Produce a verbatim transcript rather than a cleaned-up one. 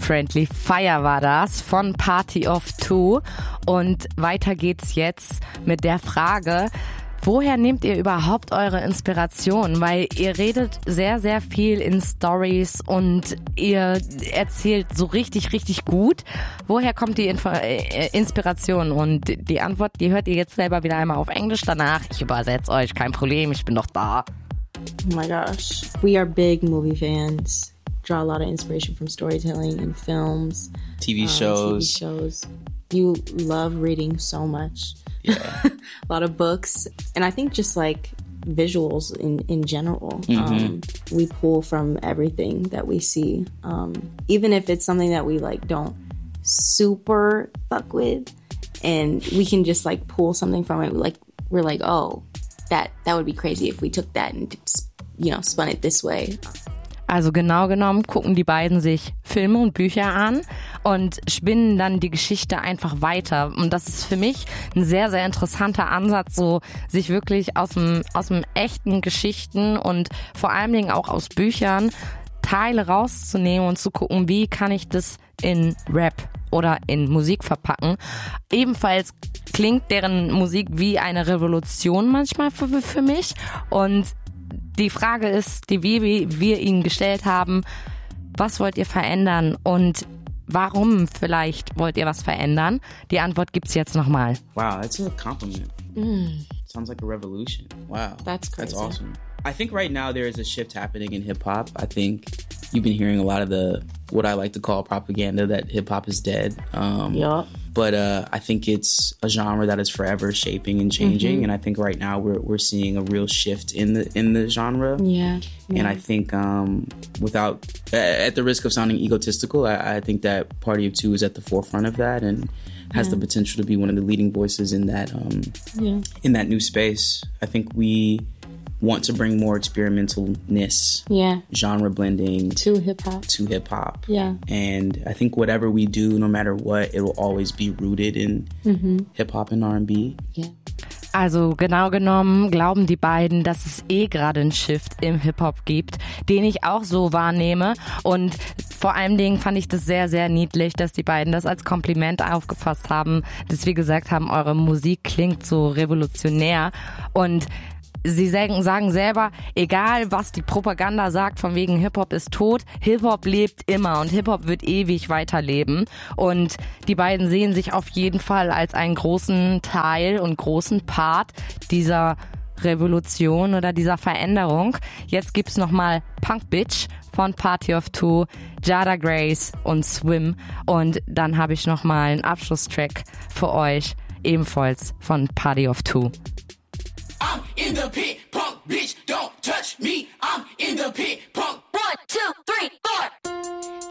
Friendly Fire war das von Party of Two. Und weiter geht's jetzt mit der Frage, woher nehmt ihr überhaupt eure Inspiration? Weil ihr redet sehr, sehr viel in Stories und ihr erzählt so richtig, richtig gut. Woher kommt die Info- äh, Inspiration? Und die Antwort, die hört ihr jetzt selber wieder einmal auf Englisch danach. Ich übersetze euch, kein Problem, ich bin doch da. Oh my gosh. We are big movie fans. Draw a lot of inspiration from storytelling and films. T V um, shows. T V shows. You love reading so much. Yeah. A lot of books. And I think just like visuals in, in general. Mm-hmm. Um, we pull from everything that we see. Um, even if it's something that we like don't super fuck with. And we can just like pull something from it. Like, we're like, oh, that, that would be crazy if we took that and, you know, spun it this way. Also genau genommen gucken die beiden sich Filme und Bücher an und spinnen dann die Geschichte einfach weiter. Und das ist für mich ein sehr, sehr interessanter Ansatz, so sich wirklich aus dem, aus dem echten Geschichten und vor allen Dingen auch aus Büchern Teile rauszunehmen und zu gucken, wie kann ich das in Rap oder in Musik verpacken. Ebenfalls klingt deren Musik wie eine Revolution manchmal für, für mich. Und die Frage ist, die wir, wir ihnen gestellt haben, was wollt ihr verändern und warum vielleicht wollt ihr was verändern? Die Antwort gibt's jetzt nochmal. Wow, that's a compliment. Mm. Sounds like a revolution. Wow. That's crazy. That's awesome. I think right now there is a shift happening in hip-hop. I think you've been hearing a lot of the, what I like to call propaganda, that hip-hop is dead. Um, Yeah. But uh, I think it's a genre that is forever shaping and changing. Mm-hmm. And I think right now we're we're seeing a real shift in the in the genre. Yeah. yeah. And I think um, without, at the risk of sounding egotistical, I, I think that Party of Two is at the forefront of that and has yeah. the potential to be one of the leading voices in that um, yeah. in that new space. I think we want to bring more experimentalness, yeah. genre blending to hip-hop. to hip-hop. Yeah. And I think whatever we do, no matter what, it will always be rooted in mm-hmm. hip-hop and R and B. Yeah. Also genau genommen glauben die beiden, dass es eh gerade einen Shift im Hip-Hop gibt, den ich auch so wahrnehme. Und vor allen Dingen fand ich das sehr, sehr niedlich, dass die beiden das als Kompliment aufgefasst haben, dass wir gesagt haben, eure Musik klingt so revolutionär. Und sie sagen, sagen selber, egal was die Propaganda sagt, von wegen Hip-Hop ist tot, Hip-Hop lebt immer und Hip-Hop wird ewig weiterleben. Und die beiden sehen sich auf jeden Fall als einen großen Teil und großen Part dieser Revolution oder dieser Veränderung. Jetzt gibt's nochmal Punk Bitch von Party of Two, Jada Grace und Swim. Und dann habe ich nochmal einen Abschlusstrack für euch, ebenfalls von Party of Two. I'm in the pit, punk bitch, don't